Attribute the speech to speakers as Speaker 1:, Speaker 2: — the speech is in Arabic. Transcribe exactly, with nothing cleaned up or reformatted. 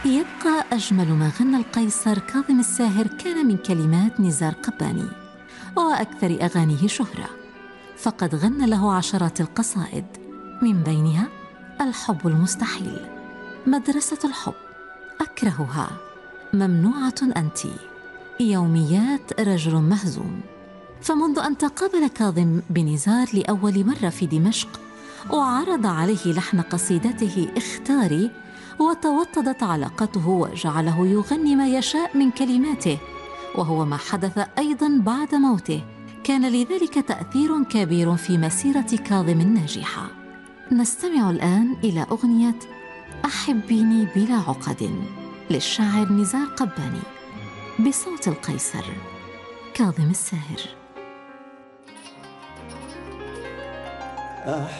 Speaker 1: يبقى أجمل ما غنى القيصر كاظم الساهر كان من كلمات نزار قباني، وأكثر أغانيه شهرة، فقد غنى له عشرات القصائد، من بينها الحب المستحيل، مدرسة الحب، أكرهها، ممنوعة أنت، يوميات رجل مهزوم. فمنذ أن تقابل كاظم بنزار لأول مرة في دمشق وعرض عليه لحن قصيدته اختاري، وتوطدت علاقته وجعله يغني ما يشاء من كلماته، وهو ما حدث أيضاً بعد موته. كان لذلك تأثير كبير في مسيرة كاظم الناجحة. نستمع الآن إلى أغنية أحبيني بلا عقد للشاعر نزار قباني بصوت القيصر كاظم الساهر.